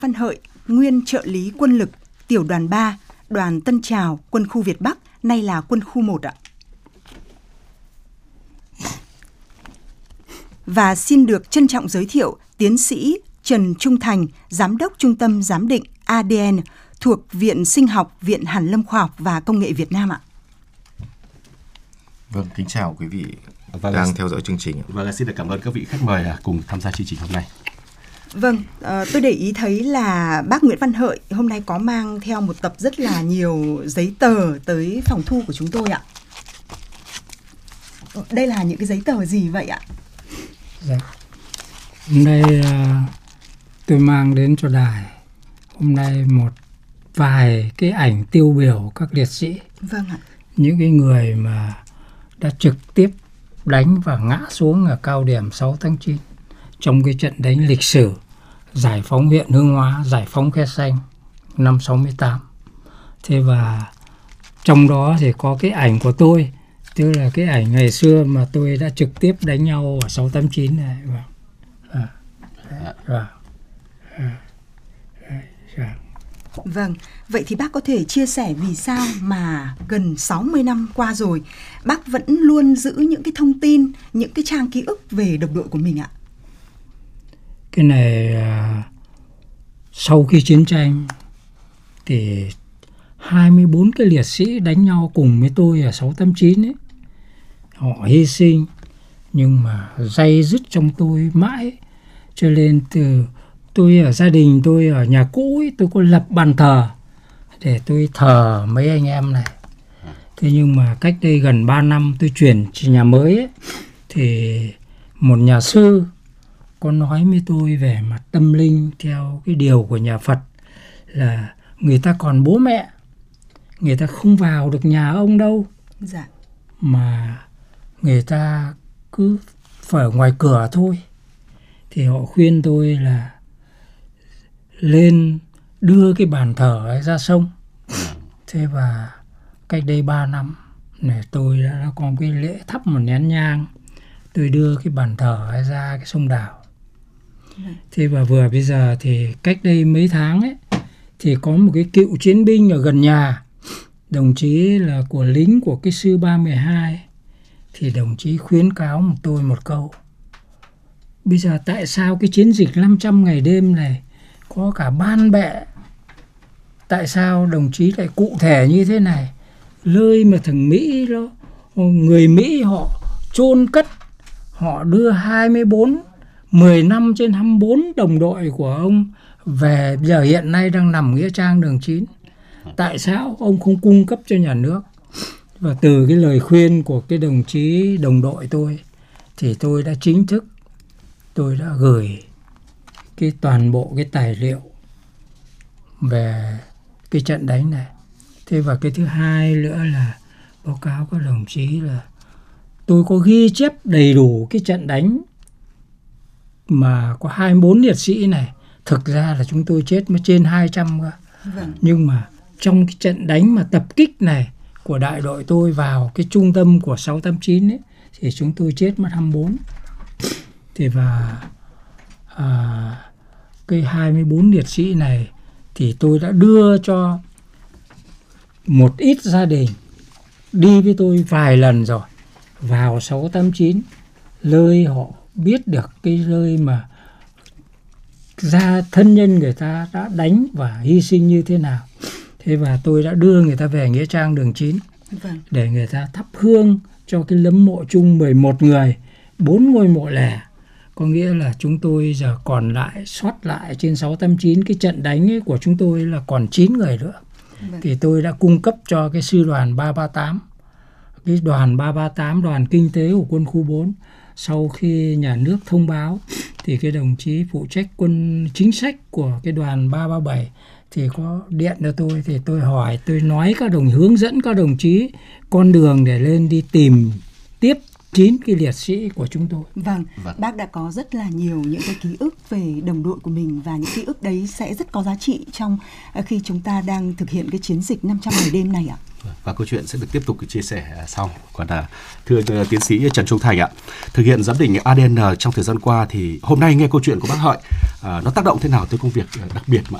Văn Hợi, nguyên trợ lý quân lực, tiểu đoàn 3, đoàn Tân Trào, quân khu Việt Bắc, nay là quân khu 1 ạ. Và xin được trân trọng giới thiệu tiến sĩ Trần Trung Thành, Giám đốc Trung tâm Giám định ADN thuộc Viện Sinh học, Viện Hàn lâm Khoa học và Công nghệ Việt Nam ạ. Vâng, kính chào quý vị đang theo dõi chương trình. Vâng, xin được cảm ơn các vị khách mời cùng tham gia chương trình hôm nay. Vâng, tôi để ý thấy là bác Nguyễn Văn Hợi hôm nay có mang theo một tập rất là nhiều giấy tờ tới phòng thu của chúng tôi ạ. Đây là những cái giấy tờ gì vậy ạ? Dạ. Hôm nay tôi mang đến cho đài hôm nay một vài cái ảnh tiêu biểu các liệt sĩ. Vâng ạ. Những cái người mà đã trực tiếp đánh và ngã xuống ở cao điểm 6 tháng 9 trong cái trận đánh lịch sử giải phóng huyện Hương Hóa, giải phóng Khe Xanh năm 68. Thế và trong đó thì có cái ảnh của tôi, tức là cái ảnh ngày xưa mà tôi đã trực tiếp đánh nhau ở 689 này. Vâng, vậy thì bác có thể chia sẻ vì sao mà gần 60 năm qua rồi, bác vẫn luôn giữ những cái thông tin, những cái trang ký ức về đồng đội của mình ạ? Cái này sau khi chiến tranh thì 24 cái liệt sĩ đánh nhau cùng với tôi ở 689 ấy, họ hy sinh nhưng mà day dứt trong tôi mãi, cho nên từ tôi ở gia đình tôi ở nhà cũ ấy, tôi có lập bàn thờ để tôi thờ mấy anh em này. Thế nhưng mà cách đây gần 3 năm tôi chuyển nhà mới ấy, thì một nhà sư có nói với tôi về mặt tâm linh theo cái điều của nhà Phật là người ta còn bố mẹ, người ta không vào được nhà ông đâu. Dạ. Mà người ta cứ phải ở ngoài cửa thôi. Thì họ khuyên tôi là lên đưa cái bàn thờ ấy ra sông. Thế và cách đây 3 năm này tôi đã có cái lễ thắp một nén nhang, tôi đưa cái bàn thờ ấy ra cái sông Đào. Thế và vừa bây giờ thì cách đây mấy tháng ấy thì có một cái cựu chiến binh ở gần nhà, đồng chí là của lính của cái sư 312, thì đồng chí khuyến cáo tôi một câu: bây giờ tại sao cái chiến dịch 500 ngày đêm này có cả ban bệ, tại sao đồng chí lại cụ thể như thế này? Nơi mà thằng Mỹ đó, người Mỹ họ chôn cất, họ đưa 15/24 đồng đội của ông về, giờ hiện nay đang nằm nghĩa trang đường 9. Tại sao ông không cung cấp cho nhà nước? Và từ cái lời khuyên của cái đồng chí đồng đội tôi thì tôi đã chính thức tôi đã gửi cái toàn bộ cái tài liệu về cái trận đánh này. Thế và cái thứ hai nữa là báo cáo các đồng chí là tôi có ghi chép đầy đủ cái trận đánh mà có 24 liệt sĩ này. Thực ra là chúng tôi chết mới trên 200 cơ. Vâng. Nhưng mà trong cái trận đánh mà tập kích này của đại đội tôi vào cái trung tâm của 689 ấy, thì chúng tôi chết mất 24. Thì và cái 24 liệt sĩ này thì tôi đã đưa cho một ít gia đình đi với tôi vài lần rồi vào 689, nơi họ biết được cái nơi mà thân nhân người ta đã đánh và hy sinh như thế nào. Thế và tôi đã đưa người ta về nghĩa trang đường 9. Vâng. Để người ta thắp hương cho cái lấm mộ chung 11 người, 4 ngôi mộ lẻ. Có nghĩa là chúng tôi giờ còn lại, sót lại trên 689 cái trận đánh ấy của chúng tôi là còn 9 người nữa. Vâng. Thì tôi đã cung cấp cho cái sư đoàn 338, cái đoàn 338, đoàn kinh tế của quân khu 4. Sau khi nhà nước thông báo thì cái đồng chí phụ trách quân chính sách của cái đoàn 337 thì có điện cho tôi, thì tôi hỏi, tôi nói hướng dẫn các đồng chí con đường để lên đi tìm tiếp 9 cái liệt sĩ của chúng tôi. Vâng, bác đã có rất là nhiều những cái ký ức về đồng đội của mình, và những ký ức đấy sẽ rất có giá trị trong khi chúng ta đang thực hiện cái chiến dịch 500 ngày đêm này ạ. Và câu chuyện sẽ được tiếp tục chia sẻ sau. Còn thưa tiến sĩ Trần Trung Thành ạ, thực hiện giám định ADN trong thời gian qua thì hôm nay nghe câu chuyện của bác Hợi, nó tác động thế nào tới công việc đặc biệt mà